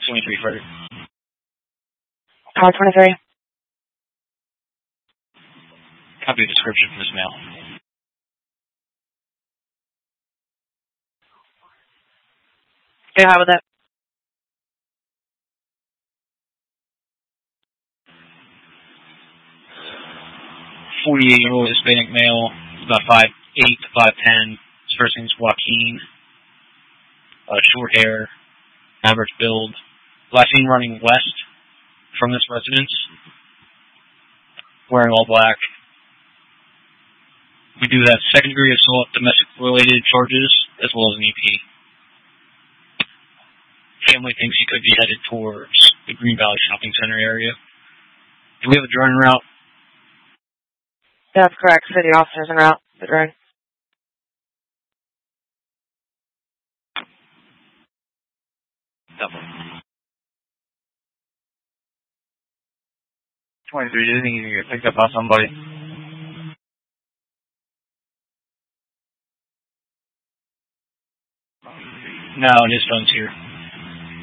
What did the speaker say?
23 Frederick. 23. Copy description for this male. Stay high with that. 48-year-old Hispanic male, about 5'8" to 5'10". His first name's Joaquin. Short hair, average build. Last seen running west from this residence, wearing all black. We do have second-degree assault, domestic-related charges, as well as an EP. Family thinks he could be headed towards the Green Valley Shopping Center area. Do we have a drone route? That's correct. City officers en route. The drone. Double. 23, do you think you can get picked up by somebody? No, and his phone's here.